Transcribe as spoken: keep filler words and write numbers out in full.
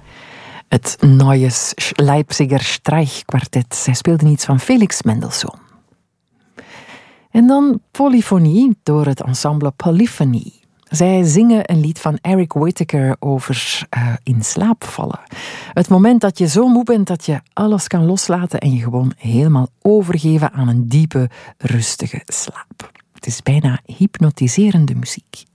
Het Neues Leipziger Streichquartet. Zij speelden iets van Felix Mendelssohn. En dan polyfonie door het ensemble Polyphony. Zij zingen een lied van Eric Whitacre over uh, in slaap vallen. Het moment dat je zo moe bent dat je alles kan loslaten en je gewoon helemaal overgeven aan een diepe, rustige slaap. Het is bijna hypnotiserende muziek.